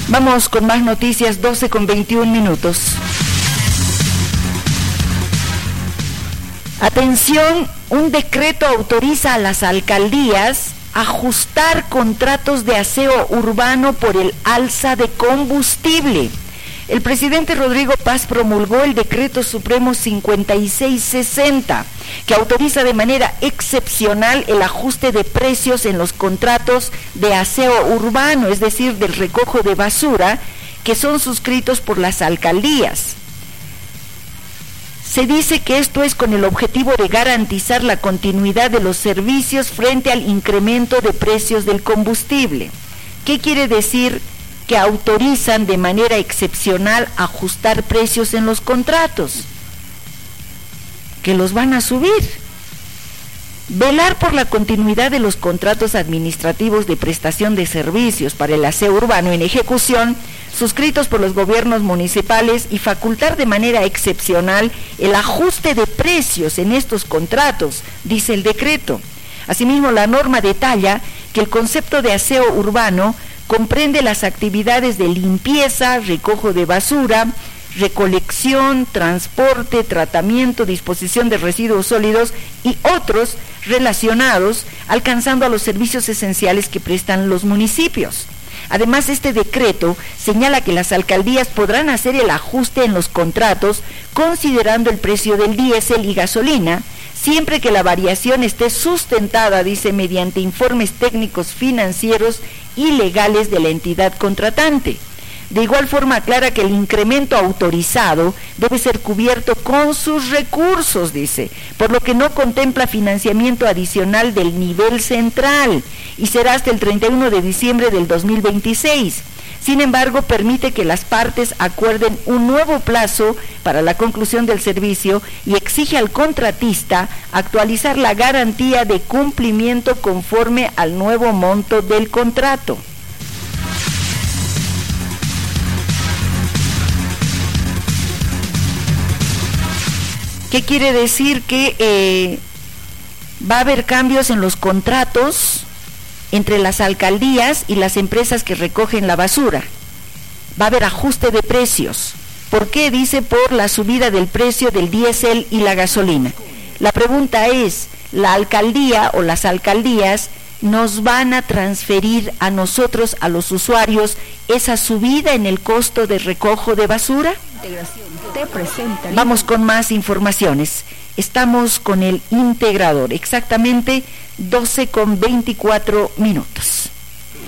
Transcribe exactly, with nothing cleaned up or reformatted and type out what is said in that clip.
Vamos con más noticias, doce con veintiún minutos. Atención, un decreto autoriza a las alcaldías a ajustar contratos de aseo urbano por el alza de combustible. El presidente Rodrigo Paz promulgó el decreto supremo cincuenta y seis sesenta, que autoriza de manera excepcional el ajuste de precios en los contratos de aseo urbano, es decir, del recojo de basura, que son suscritos por las alcaldías. Se dice que esto es con el objetivo de garantizar la continuidad de los servicios frente al incremento de precios del combustible. ¿Qué quiere decir? Que autorizan de manera excepcional ajustar precios en los contratos, que los van a subir. Velar por la continuidad de los contratos administrativos de prestación de servicios para el aseo urbano en ejecución, suscritos por los gobiernos municipales, y facultar de manera excepcional el ajuste de precios en estos contratos, dice el decreto. Asimismo, la norma detalla que el concepto de aseo urbano comprende las actividades de limpieza, recojo de basura, recolección, transporte, tratamiento, disposición de residuos sólidos y otros relacionados, alcanzando a los servicios esenciales que prestan los municipios. Además, este decreto señala que las alcaldías podrán hacer el ajuste en los contratos considerando el precio del diésel y gasolina, siempre que la variación esté sustentada, dice, mediante informes técnicos financieros y legales de la entidad contratante. De igual forma, aclara que el incremento autorizado debe ser cubierto con sus recursos, dice, por lo que no contempla financiamiento adicional del nivel central y será hasta el treinta y uno de diciembre del dos mil veintiséis. Sin embargo, permite que las partes acuerden un nuevo plazo para la conclusión del servicio y exige al contratista actualizar la garantía de cumplimiento conforme al nuevo monto del contrato. ¿Qué quiere decir? Que eh, va a haber cambios en los contratos entre las alcaldías y las empresas que recogen la basura. Va a haber ajuste de precios. ¿Por qué? Dice, por la subida del precio del diésel y la gasolina. La pregunta es, ¿la alcaldía o las alcaldías nos van a transferir a nosotros, a los usuarios, esa subida en el costo de recojo de basura? Vamos con más informaciones. Estamos con el integrador, exactamente doce con veinticuatro minutos.